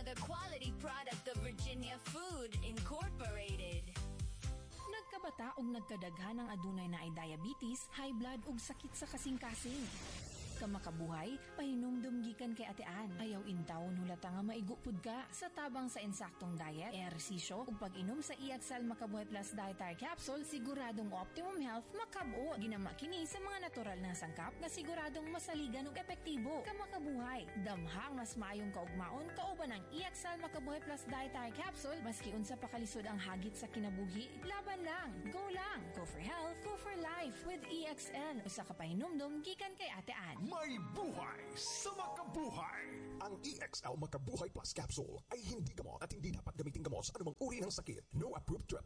another quality product of Virginia Food Incorporated. Nagkabata og nagkadaghan ng adunay na ay diabetes, high blood ug sakit sa kasing-kasing. Kamakabuhay, pahinumdum gikan kay atean. Ayaw intawon hulata nga maigupod ka sa tabang sa insaktong diet, ehersisyo ug pag-inom sa Iaxal Makabuhay Plus Dietary Capsule, siguradong optimum health makab-o. Ginama kini sa mga natural na sangkap nga siguradong masaligan ug epektibo. Kamakabuhay, damhang mas maayong kaugmaon kauban ang Iaxal Makabuhay Plus Dietary Capsule maski unsa pa kalisod ang hagit sa kinabuhi. Laban lang, go lang. Go for health, go for life with EXL. Usa ka pahinumdum gikan kay atean. May buhay sa makabuhay! Ang EXL Makabuhay Plus Capsule ay hindi gamot at hindi dapat gamitin gamot sa anumang uri ng sakit. No approved drug